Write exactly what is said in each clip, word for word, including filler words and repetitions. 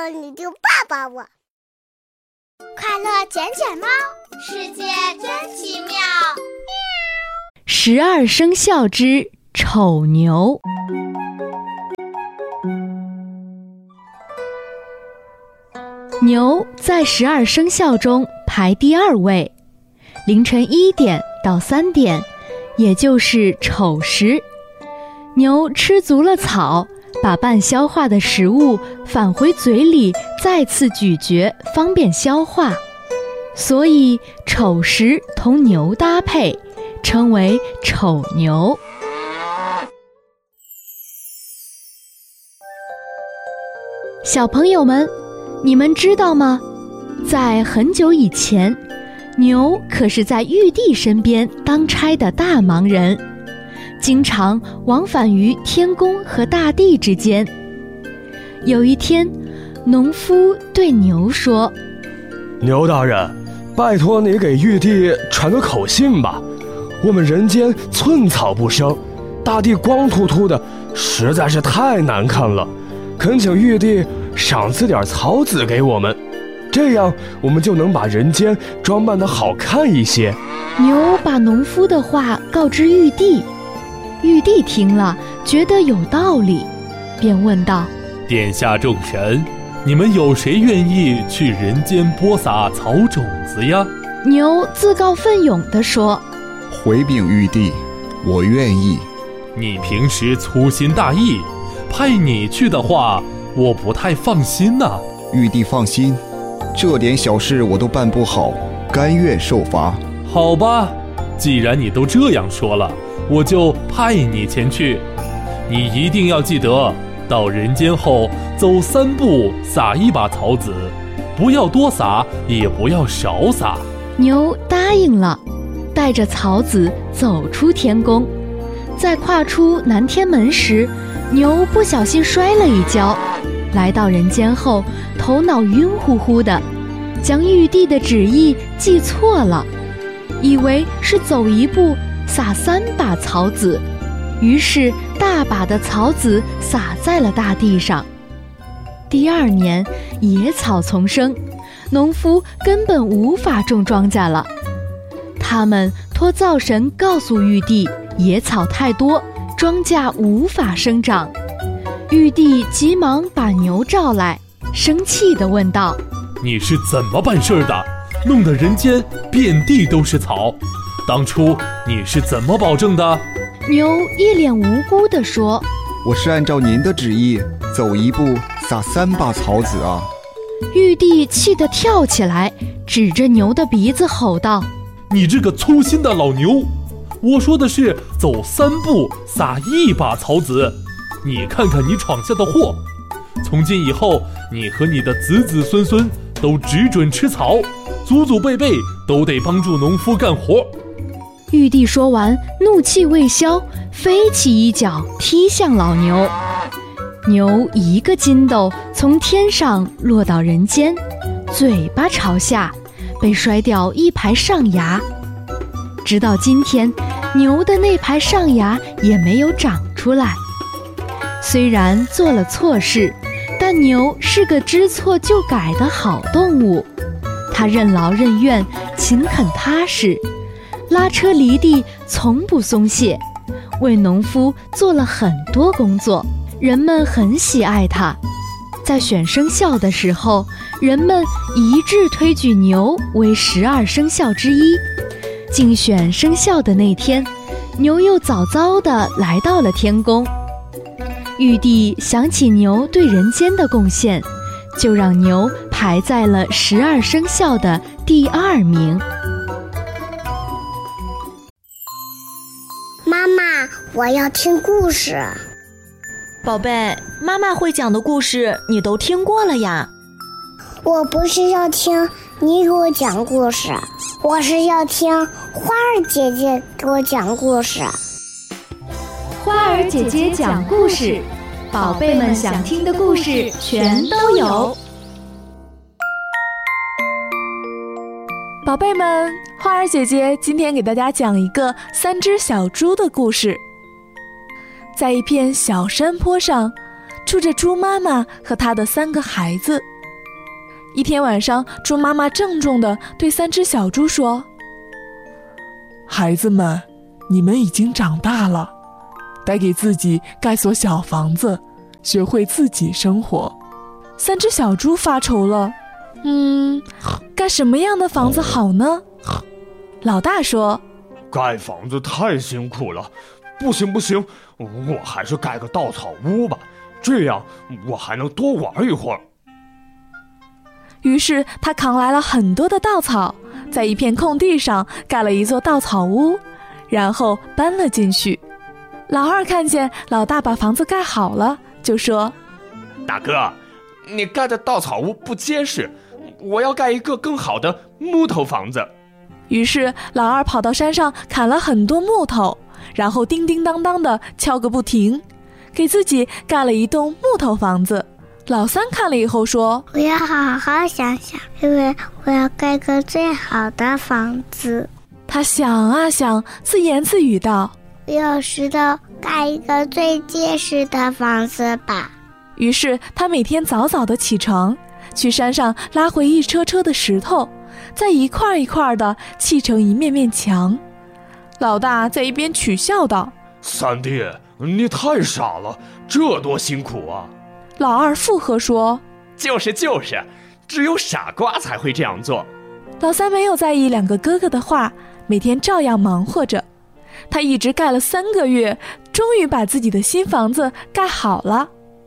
了你就抱抱我。 快乐捡捡猫，世界真奇妙。 十二生肖之丑牛。牛在十二生肖中排第二位，凌晨一点到三点，也就是丑时，牛吃足了草，把半消化的食物返回嘴里，再次咀嚼，方便消化。所以丑时同牛搭配，称为丑牛。小朋友们，你们知道吗？在很久以前，牛可是在玉帝身边当差的大忙人，经常往返于天宫和大地之间。有一天，农夫对牛说： 牛大人，拜托你给玉帝传个口信吧，我们人间寸草不生，大地光秃秃的，实在是太难看了，恳请玉帝赏赐点草籽给我们，这样我们就能把人间装扮得好看一些。 牛把农夫的话告知玉帝，玉帝听了觉得有道理，便问道： 殿下众神，你们有谁愿意去人间播撒草种子呀？ 牛自告奋勇地说： 回禀玉帝，我愿意。 你平时粗心大意，派你去的话，我不太放心呐、啊。 玉帝放心，这点小事我都办不好，甘愿受罚。 好吧，既然你都这样说了，我就派你前去。你一定要记得，到人间后走三步撒一把草籽，不要多撒，也不要少撒。 牛答应了，带着草籽走出天宫。在跨出南天门时，牛不小心摔了一跤，来到人间后头脑晕乎乎的，将玉帝的旨意记错了，以为是走一步撒三把草籽，于是大把的草籽撒在了大地上。第二年野草丛生，农夫根本无法种庄稼了。他们托灶神告诉玉帝，野草太多，庄稼无法生长。玉帝急忙把牛召来，生气地问道： 你是怎么办事的？弄得人间遍地都是草，当初你是怎么保证的？ 牛一脸无辜地说： 我是按照您的旨意，走一步撒三把草籽啊。 玉帝气得跳起来，指着牛的鼻子吼道： 你这个粗心的老牛，我说的是走三步撒一把草籽，你看看你闯下的祸。从今以后，你和你的子子孙孙都只准吃草，祖祖辈辈都得帮助农夫干活。 玉帝说完，怒气未消，飞起一脚踢向老牛。牛一个筋斗从天上落到人间，嘴巴朝下，被摔掉一排上牙。直到今天，牛的那排上牙也没有长出来。虽然做了错事，但牛是个知错就改的好动物，它任劳任怨，勤恳踏实，拉车犁地从不松懈，为农夫做了很多工作，人们很喜爱它。在选生肖的时候，人们一致推举牛为十二生肖之一。竞选生肖的那天，牛又早早地来到了天宫。玉帝想起牛对人间的贡献，就让牛排在了十二生肖的第二名。 妈妈，我要听故事。 宝贝，妈妈会讲的故事你都听过了呀。 我不是要听你给我讲故事，我是要听花儿姐姐给我讲故事。 花儿姐姐讲故事，宝贝们想听的故事全都有。 宝贝们，花儿姐姐今天给大家讲一个三只小猪的故事。在一片小山坡上，住着猪妈妈和她的三个孩子， 一天晚上，猪妈妈郑重地对三只小猪说：孩子们，你们已经长大了，得给自己盖所小房子，学会自己生活。三只小猪发愁了，嗯，盖什么样的房子好呢？老大说： 盖房子太辛苦了，不行不行，我还是盖个稻草屋吧，这样我还能多玩一会儿。 于是他扛来了很多的稻草，在一片空地上盖了一座稻草屋，然后搬了进去。老二看见老大把房子盖好了，就说： 大哥，你盖的稻草屋不结实，我要盖一个更好的木头房子。 于是老二跑到山上砍了很多木头，然后叮叮当当的敲个不停，给自己盖了一栋木头房子。老三看了以后说： 我要好好想想，因为我要盖个最好的房子。 他想啊想，自言自语道： 我要石头盖一个最结实的房子吧。 于是他每天早早的起床，去山上拉回一车车的石头，再一块一块的砌成一面面墙。老大在一边取笑道： 三弟，你太傻了，这多辛苦啊。 老二附和说： 就是就是，只有傻瓜才会这样做。 老三没有在意两个哥哥的话，每天照样忙活着。他一直盖了三个月，终于把自己的新房子盖好了。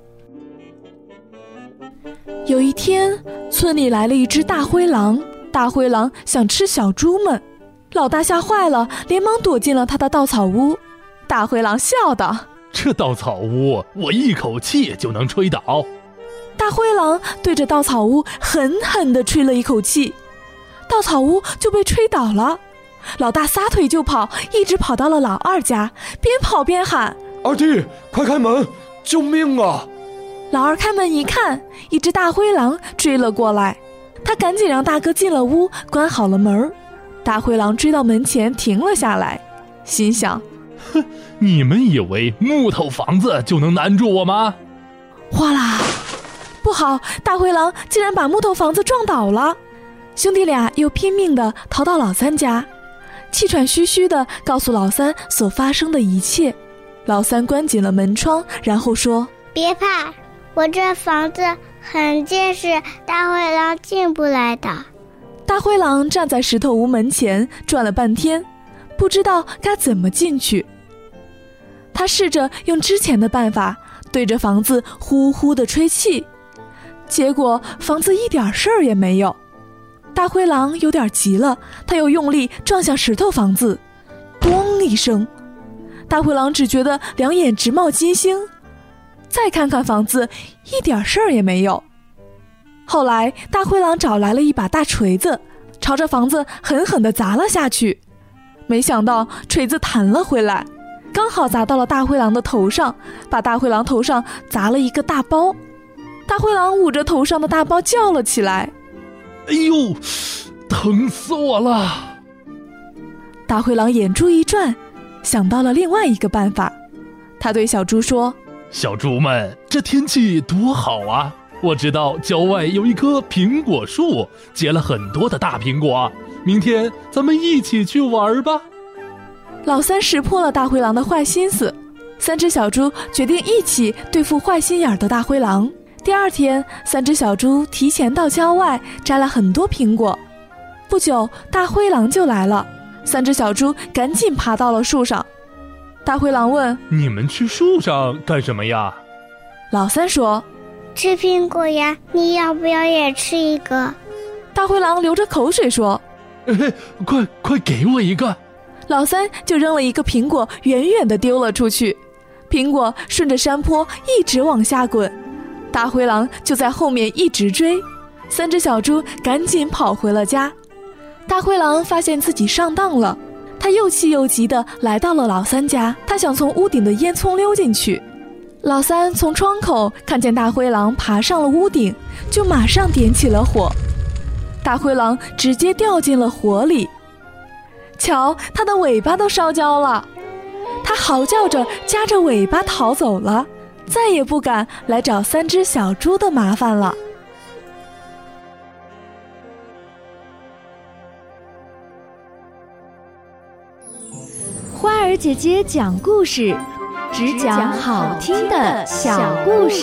有一天，村里来了一只大灰狼，大灰狼想吃小猪们，老大吓坏了，连忙躲进了他的稻草屋。大灰狼笑道： 这稻草屋我一口气就能吹倒。 大灰狼对着稻草屋狠狠地吹了一口气，稻草屋就被吹倒了。老大撒腿就跑，一直跑到了老二家，边跑边喊： 二弟，快开门，救命啊！ 老二开门一看，一只大灰狼追了过来，他赶紧让大哥进了屋，关好了门。大灰狼追到门前停了下来，心想： 哼，你们以为木头房子就能难住我吗？ 哗啦，不好，大灰狼竟然把木头房子撞倒了。兄弟俩又拼命地逃到老三家，气喘吁吁地告诉老三所发生的一切。老三关紧了门窗，然后说： 别怕，我这房子很结实，大灰狼进不来的。 大灰狼站在石头屋门前转了半天，不知道该怎么进去。他试着用之前的办法对着房子呼呼地吹气，结果房子一点事儿也没有。大灰狼有点急了，他又用力撞向石头房子，咣一声，大灰狼只觉得两眼直冒金星。再看看房子，一点事儿也没有。后来大灰狼找来了一把大锤子，朝着房子狠狠地砸了下去，没想到锤子弹了回来，刚好砸到了大灰狼的头上，把大灰狼头上砸了一个大包。大灰狼捂着头上的大包叫了起来： 哎呦，疼死我了！ 大灰狼眼珠一转，想到了另外一个办法。他对小猪说： 小猪们，这天气多好啊！我知道郊外有一棵苹果树，结了很多的大苹果，明天咱们一起去玩吧。 老三识破了大灰狼的坏心思，三只小猪决定一起对付坏心眼的大灰狼。第二天，三只小猪提前到郊外摘了很多苹果。不久，大灰狼就来了，三只小猪赶紧爬到了树上。大灰狼问： 你们去树上干什么呀？ 老三说： 吃苹果呀，你要不要也吃一个？ 大灰狼流着口水说： 哎，快快给我一个！ 老三就扔了一个苹果，远远地丢了出去。苹果顺着山坡一直往下滚，大灰狼就在后面一直追。三只小猪赶紧跑回了家。大灰狼发现自己上当了，他又气又急地来到了老三家，他想从屋顶的烟囱溜进去。老三从窗口看见大灰狼爬上了屋顶，就马上点起了火。大灰狼直接掉进了火里，瞧，它的尾巴都烧焦了。它嚎叫着夹着尾巴逃走了，再也不敢来找三只小猪的麻烦了。 儿姐姐讲故事，只讲好听的小故事。